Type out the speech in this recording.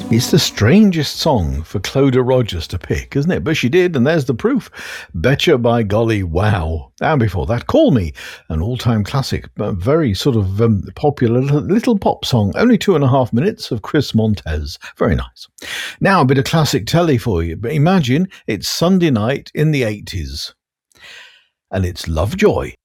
It's the strangest song for Clodagh Rogers to pick, isn't it? But she did, and there's the proof. Betcha by golly, wow. And before that, Call Me, an all-time classic, but very sort of popular little pop song. Only 2.5 minutes of Chris Montez. Very nice. Now, a bit of classic telly for you. But imagine it's Sunday night in the 80s. And it's Lovejoy.